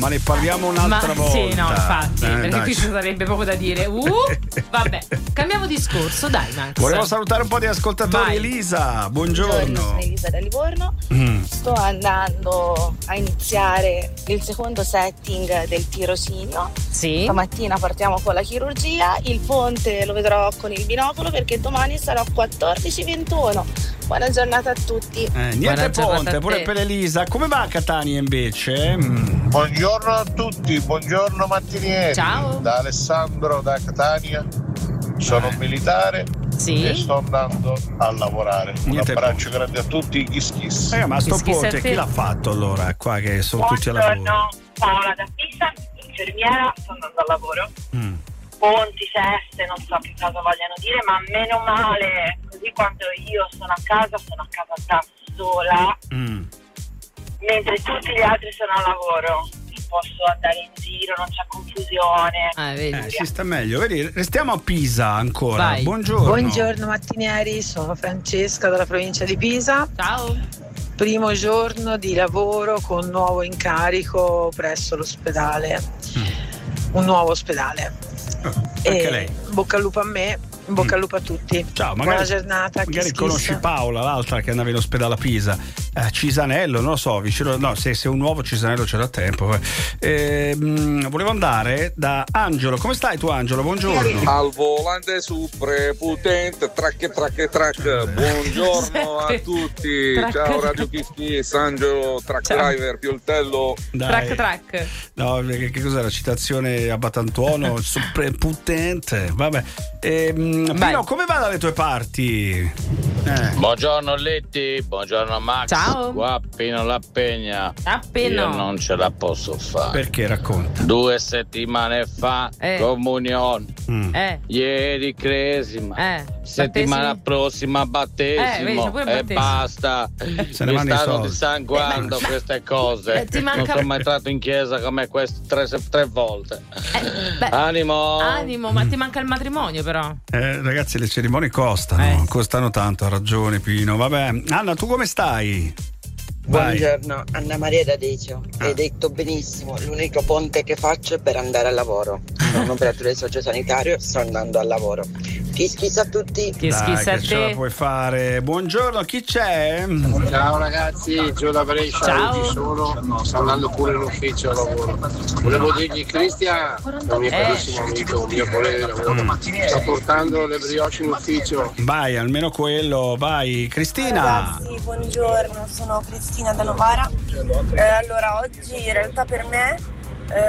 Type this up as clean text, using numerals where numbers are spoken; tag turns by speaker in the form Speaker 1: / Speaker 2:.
Speaker 1: Ma ne parliamo un'altra volta.
Speaker 2: Sì, no, infatti, perché
Speaker 1: dai.
Speaker 2: qui ci sarebbe poco da dire. Vabbè, cambiamo discorso, dai, Max.
Speaker 1: Volevo salutare un po' di ascoltatori.
Speaker 2: Vai.
Speaker 1: Elisa, buongiorno.
Speaker 3: Sono Elisa da Livorno. Sto andando a iniziare il secondo setting del tirocinio.
Speaker 2: Sì.
Speaker 3: Stamattina partiamo con la chirurgia. Il ponte lo vedrò con il binocolo perché domani sarò 14:21. Buona giornata a tutti.
Speaker 1: Niente ponte, pure per Elisa. Come va a Catania invece?
Speaker 4: Buongiorno a tutti, buongiorno mattinieri.
Speaker 2: Ciao.
Speaker 4: Da Alessandro da Catania. Sono un militare e sto andando a lavorare. Un abbraccio grande a tutti, kiss kiss.
Speaker 1: Ma sto
Speaker 2: Kiss, kiss a
Speaker 1: ponte
Speaker 2: te.
Speaker 1: chi l'ha fatto allora? Qua che sono tutti a lavoro.
Speaker 5: Buongiorno, Paola da Pisa, infermiera, sto andando al lavoro. Ponti, ceste, non so che cosa vogliano dire, ma meno male, così quando io sono a casa da sola, mentre tutti gli altri sono a lavoro. Posso andare in giro, non c'è confusione.
Speaker 1: Si sta meglio. Vedi, restiamo a Pisa ancora.
Speaker 2: Vai.
Speaker 1: Buongiorno.
Speaker 6: Buongiorno mattinieri, sono Francesca dalla provincia di Pisa.
Speaker 2: Ciao.
Speaker 6: Primo giorno di lavoro con nuovo incarico presso l'ospedale. Un nuovo ospedale.
Speaker 1: Anche lei.
Speaker 6: Bocca al lupo a me, in bocca al lupo a tutti.
Speaker 1: Ciao,
Speaker 6: Buona giornata.
Speaker 1: Magari
Speaker 6: kiss,
Speaker 1: conosci
Speaker 6: kiss.
Speaker 1: Paola, l'altra che andava in ospedale a Pisa. Cisanello, non lo so, vicino. No, se un nuovo Cisanello c'è da tempo. Volevo andare da Angelo. Come stai tu, Angelo? Buongiorno.
Speaker 7: Al volante su prepotente, track. Buongiorno a tutti. Ciao Radio Kiss, Angelo, track driver, Pioltello.
Speaker 1: Dai.
Speaker 2: Track.
Speaker 1: No, che cos'è la citazione a Batantuono? Prepotente. Vabbè. Pino, come va dalle tue parti?
Speaker 8: Buongiorno Letti, buongiorno Max.
Speaker 2: Ciao.
Speaker 8: Qua Pino La Pegna.
Speaker 2: Appena.
Speaker 8: Io non ce la posso fare.
Speaker 1: Perché racconta?
Speaker 8: 2 settimane fa comunione. Ieri cresima. Settimana prossima
Speaker 2: vedi,
Speaker 8: battesimo.
Speaker 2: c'è pure
Speaker 8: E
Speaker 2: battesimo.
Speaker 8: basta.
Speaker 1: Se ne
Speaker 8: Mi
Speaker 1: vanno i
Speaker 8: stanno
Speaker 1: soldi.
Speaker 8: dissanguando queste cose.
Speaker 2: ti manca-
Speaker 8: Non sono mai entrato in chiesa come questo tre volte. Animo.
Speaker 2: Ma ti manca il matrimonio però.
Speaker 1: Ragazzi, le cerimonie costano tanto, ha ragione Pino. Vabbè, Anna, tu come stai? Vai.
Speaker 9: Buongiorno, Anna Maria da Decio. Hai detto benissimo, l'unico ponte che faccio è per andare al lavoro. Sono un operatore sociosanitario, sto andando al lavoro. Kiss a tutti.
Speaker 1: Dai, che ce la puoi fare. Buongiorno, chi c'è?
Speaker 10: Ciao ragazzi, Gio da Brescia.
Speaker 2: Ciao.
Speaker 10: Oggi sto andando pure in ufficio a lavoro. Volevo dirgli Cristian, è un mio carissimo amico, un mio collega di lavoro, sta portando le brioche in ufficio.
Speaker 1: Vai, almeno quello, vai. Cristina.
Speaker 3: Ragazzi, buongiorno, sono Cristina da Novara. Allora, oggi in realtà per me